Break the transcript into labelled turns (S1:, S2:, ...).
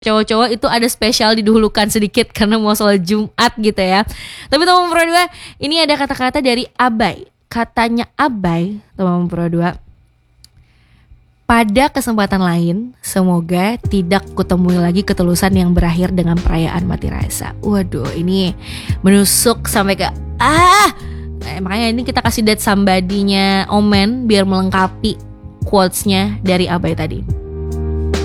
S1: cowok-cowok itu ada spesial didahulukan sedikit karena mau sholat Jumat gitu ya. Tapi teman Pro 2, ini ada kata-kata dari Abai. Katanya Abai, teman Pro 2, pada kesempatan lain, semoga tidak kutemui lagi ketulusan yang berakhir dengan perayaan mati rasa. Waduh, ini menusuk sampai ke makanya ini kita kasih that somebody-nya Omen biar melengkapi quotes-nya dari Abai tadi.